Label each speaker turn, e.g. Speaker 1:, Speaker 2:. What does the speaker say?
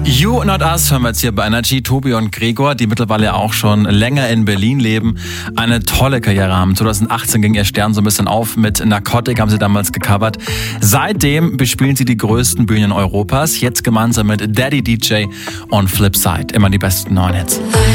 Speaker 1: You Not Us hören wir jetzt hier bei Energy. Tobi und Gregor, die mittlerweile auch schon länger in Berlin leben, eine tolle Karriere haben. 2018 ging ihr Stern so ein bisschen auf. Mit Narcotic haben sie damals gecovert. Seitdem bespielen sie die größten Bühnen Europas. Jetzt gemeinsam mit Daddy DJ und Flipside. Immer die besten neuen Hits.